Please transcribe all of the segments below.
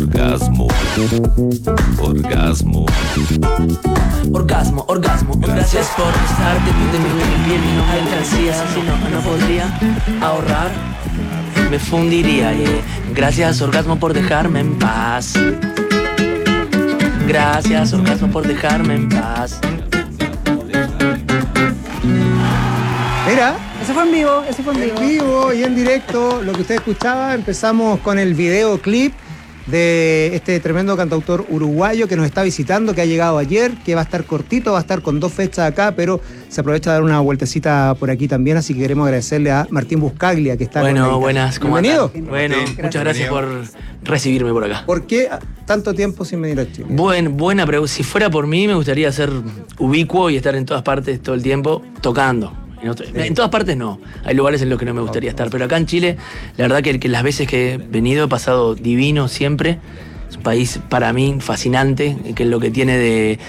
Orgasmo. Orgasmo. Orgasmo, orgasmo. Gracias por estar de mi piel y no me alcancía. Si no podría ahorrar, me fundiría. Gracias, orgasmo, por dejarme en paz. Gracias, orgasmo, por dejarme en paz. Mira, Eso fue en vivo, en vivo y en directo, lo que usted escuchaba. Empezamos con el videoclip de este tremendo cantautor uruguayo que nos está visitando, que ha llegado ayer, que va a estar cortito, va a estar con 2 fechas acá, pero se aprovecha de dar una vueltecita por aquí también, así que queremos agradecerle a Martín Buscaglia, que está con la guitarra. Buenas, ¿cómo Bienvenido. andan? Bueno, muchas gracias por recibirme por acá. ¿Por qué tanto tiempo sin venir a Chile? Buena pregunta. Si fuera por mí, me gustaría ser ubicuo y estar en todas partes todo el tiempo tocando. En todas partes no, hay lugares en los que no me gustaría estar, pero acá en Chile, la verdad que las veces que he venido he pasado divino siempre. Es un país para mí fascinante, que es lo que tiene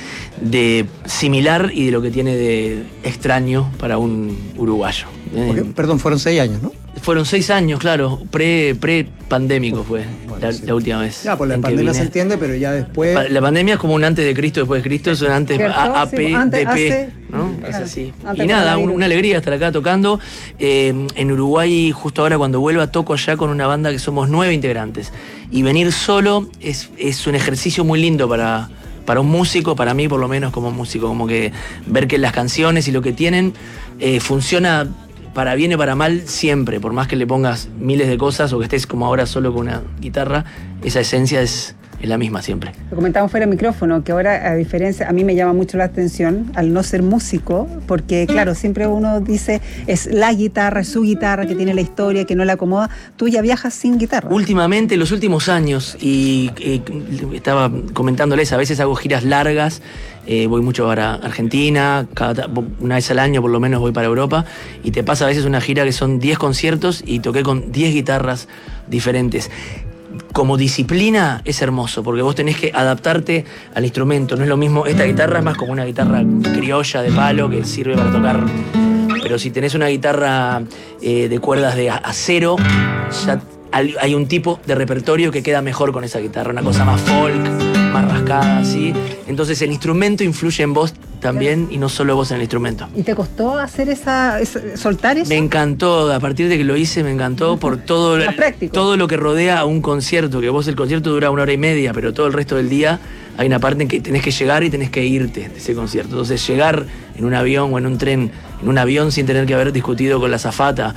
de similar y de lo que tiene de extraño para un uruguayo. Perdón, fueron 6 años, ¿no? Fueron 6 años, claro, pre-pandémico fue la última vez. Ya, por la pandemia se entiende, pero ya después... La pandemia es como un antes de Cristo, después de Cristo, es un antes AP, DP, ¿no? Es así. Y nada, una alegría estar acá tocando. En Uruguay, justo ahora cuando vuelva, toco allá con una banda que somos 9 integrantes. Y venir solo es un ejercicio muy lindo para un músico, para mí por lo menos como músico, como que ver que las canciones y lo que tienen funciona para bien y para mal siempre, por más que le pongas miles de cosas o que estés como ahora solo con una guitarra, esa esencia es la misma siempre. Lo comentamos fuera de micrófono, que ahora, a diferencia, a mí me llama mucho la atención al no ser músico, porque claro, siempre uno dice, es la guitarra, es su guitarra, que tiene la historia, que no la acomoda. Tú ya viajas sin guitarra. Últimamente, los últimos años, y estaba comentándoles, a veces hago giras largas, voy mucho para Argentina, una vez al año por lo menos voy para Europa, y te pasa a veces una gira que son 10 conciertos y toqué con 10 guitarras diferentes. Como disciplina es hermoso, porque vos tenés que adaptarte al instrumento. No es lo mismo, esta guitarra es más como una guitarra criolla de palo que sirve para tocar. Pero si tenés una guitarra de cuerdas de acero, ya hay un tipo de repertorio que queda mejor con esa guitarra. Una cosa más folk, más rascada, así. Entonces el instrumento influye en vos también y no solo vos en el instrumento. ¿Y te costó hacer soltar eso? Me encantó, a partir de que lo hice me encantó por todo lo que rodea a un concierto, que vos el concierto dura 1 hora y media, pero todo el resto del día hay una parte en que tenés que llegar y tenés que irte de ese concierto. Entonces llegar en un avión o en un tren, en un avión sin tener que haber discutido con la azafata,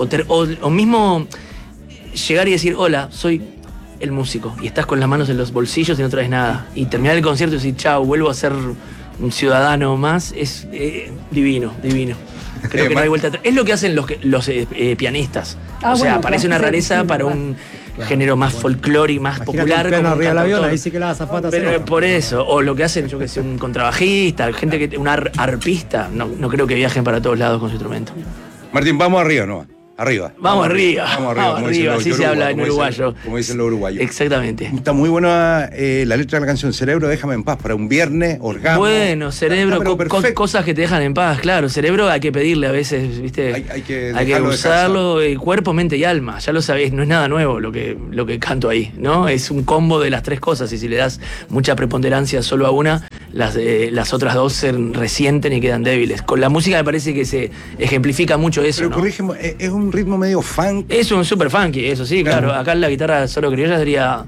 o mismo llegar y decir, hola, soy el músico, y estás con las manos en los bolsillos y no traes nada, y terminar el concierto y decir, chao, vuelvo a ser un ciudadano más, es divino. Creo que no hay vuelta atrás. Es lo que hacen los pianistas. Parece una rareza para un género más folclórico, más popular. Como arriba del avión, ahí sí que la azafata. Pero por eso, o lo que hacen, yo que sé, un contrabajista, un arpista, no creo que viajen para todos lados con su instrumento. Martín, vamos arriba, ¿no? Arriba. Vamos arriba, así se habla en uruguayo. Como dicen los uruguayos. Exactamente. Está muy buena la letra de la canción Cerebro, déjame en paz, para un viernes, orgasmo. Bueno, Cerebro, cosas que te dejan en paz, claro. Cerebro hay que pedirle a veces, ¿viste? Hay que usarlo, cuerpo, mente y alma. Ya lo sabéis, no es nada nuevo lo que canto ahí, ¿no? Es un combo de las 3 cosas, y si le das mucha preponderancia solo a una, las otras 2 se resienten y quedan débiles. Con la música me parece que se ejemplifica mucho eso, pero ¿no? corrígeme, es un ritmo medio funk. Es un super funky, eso sí, claro. Acá en la guitarra solo criolla sería...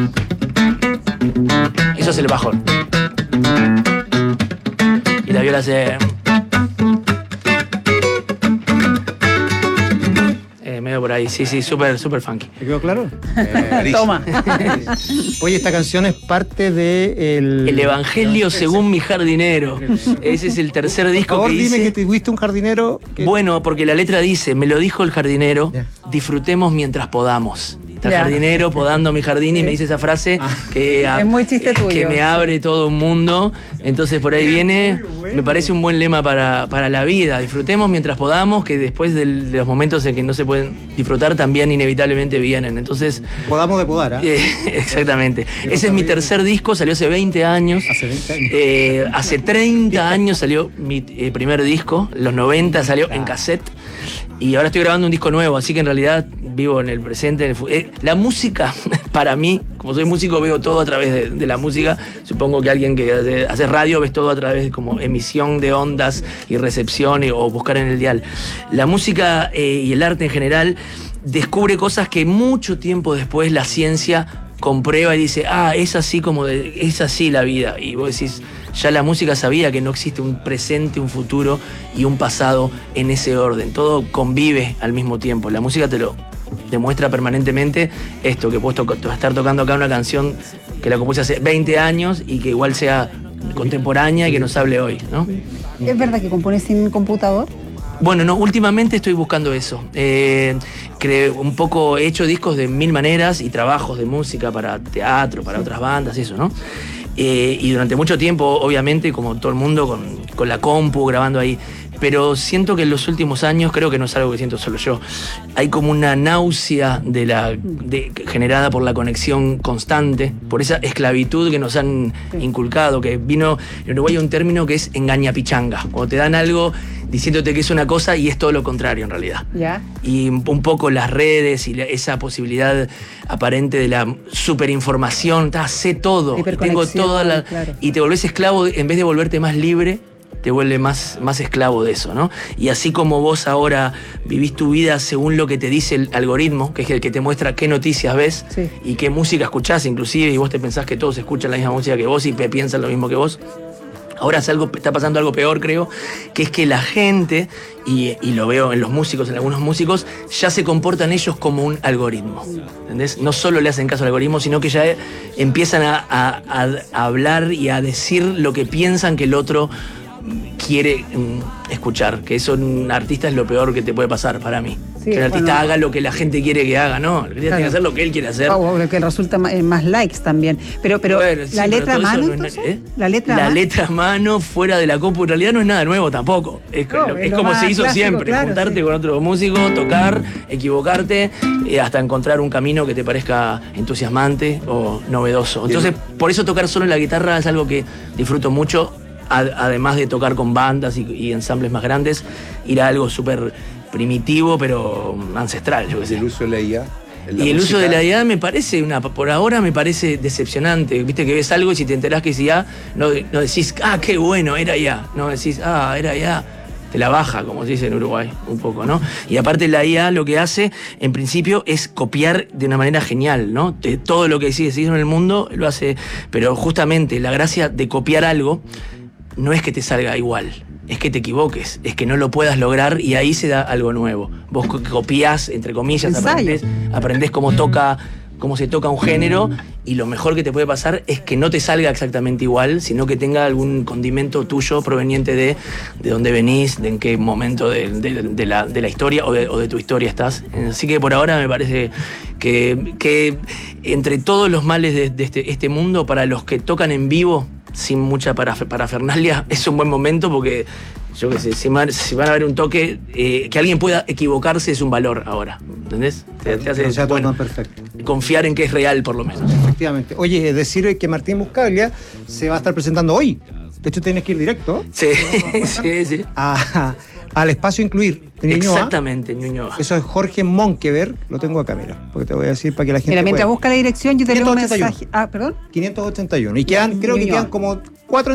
Eso es el bajón. Y la viola hace... medio por ahí, sí, súper funky. ¿Te quedó claro? Toma. Oye, esta canción es parte de El Evangelio según mi jardinero. Ese es el tercer disco Por favor, que hice. dime que tuviste un jardinero. Bueno, porque la letra dice, me lo dijo el jardinero, disfrutemos mientras podamos. Está el jardinero podando mi jardín y me dice esa frase que es muy chiste tuyo. Que me abre todo un mundo. Entonces por ahí viene, me parece un buen lema para la vida. Disfrutemos mientras podamos, que después de los momentos en que no se pueden disfrutar también inevitablemente vienen. Entonces... Podamos de podar, exactamente. Ese es mi tercer disco, salió hace 20 años. Hace 20 años. Hace 30 años salió mi primer disco, en los 90 salió en cassette. Y ahora estoy grabando un disco nuevo, así que en realidad vivo en el presente, en el la música, para mí, como soy músico, veo todo a través de la música. Supongo que alguien que hace radio ves todo a través de como emisión de ondas y recepción o buscar en el dial. La música y el arte en general descubre cosas que mucho tiempo después la ciencia comprueba y dice, es así es así la vida. Y vos decís, ya la música sabía que no existe un presente, un futuro y un pasado en ese orden. Todo convive al mismo tiempo. La música te lo demuestra permanentemente esto, que puedo estar tocando acá una canción que la compuse hace 20 años y que igual sea contemporánea y que nos hable hoy, ¿no? ¿Es verdad que compones sin computador? Bueno, no, últimamente estoy buscando eso. He hecho discos de 1000 maneras y trabajos de música para teatro, para otras bandas, eso, ¿no? Y durante mucho tiempo, obviamente, como todo el mundo, con la compu, grabando ahí. Pero siento que en los últimos años, creo que no es algo que siento solo yo, hay como una náusea generada por la conexión constante, por esa esclavitud que nos han inculcado, que vino en Uruguay un término que es engañapichanga, cuando te dan algo diciéndote que es una cosa y es todo lo contrario en realidad. ¿Ya? Y un poco las redes y esa posibilidad aparente de la superinformación, sé todo, tengo toda la... Claro. Y te volvés esclavo, en vez de volverte más libre, te vuelve más esclavo de eso, ¿no? Y así como vos ahora vivís tu vida según lo que te dice el algoritmo, que es el que te muestra qué noticias ves y qué música escuchás, inclusive, y vos te pensás que todos escuchan la misma música que vos y piensan lo mismo que vos. Ahora está pasando algo peor, creo, que es que la gente, y lo veo en los músicos, en algunos músicos, ya se comportan ellos como un algoritmo, ¿entendés? No solo le hacen caso al algoritmo, sino que ya empiezan a hablar y a decir lo que piensan que el otro quiere escuchar, que eso en un artista es lo peor que te puede pasar para mí. Sí, que el artista haga lo que la gente quiere que haga, ¿no? El artista tiene que hacer lo que él quiere hacer. Que resulta más likes también. Pero bueno, sí, la letra a mano, entonces, la letra a mano fuera de la compu, en realidad no es nada nuevo tampoco. Es como se hizo clásico, siempre, claro, juntarte con otro músico, tocar, equivocarte, hasta encontrar un camino que te parezca entusiasmante o novedoso. Entonces, por eso tocar solo la guitarra es algo que disfruto mucho. Además de tocar con bandas y ensambles más grandes, ir a algo súper primitivo, pero ancestral, yo qué sé. El uso de la IA. El uso de la IA me parece, por ahora me parece decepcionante. Viste que ves algo y si te enterás que es IA, no decís, qué bueno, era IA. No decís, era IA. Te la baja, como se dice en Uruguay, un poco, ¿no? Y aparte la IA lo que hace, en principio, es copiar de una manera genial, ¿no? Todo lo que se hizo en el mundo lo hace, pero justamente la gracia de copiar algo no es que te salga igual, es que te equivoques, es que no lo puedas lograr y ahí se da algo nuevo. Vos copiás, entre comillas, aprendés cómo se toca un género y lo mejor que te puede pasar es que no te salga exactamente igual, sino que tenga algún condimento tuyo proveniente de dónde venís, de en qué momento de la historia o de tu historia estás. Así que por ahora me parece que entre todos los males de este mundo, para los que tocan en vivo, sin mucha parafernalia, es un buen momento porque, yo qué sé, si van a ver un toque, que alguien pueda equivocarse es un valor ahora, ¿entendés? Te hace perfecto. Confiar en que es real, por lo menos. Efectivamente. Oye, decir que Martín Buscaglia se va a estar presentando hoy. De hecho, tienes que ir directo. Sí, sí. Al espacio Incluir de Ñuñoa. Exactamente, Ñuñoa. Eso es Jorge Monkeberg. Lo tengo acá, mira, porque te voy a decir para que la gente mientras pueda. Busca la dirección, yo te leo un mensaje. 581. Y creo que quedan como 4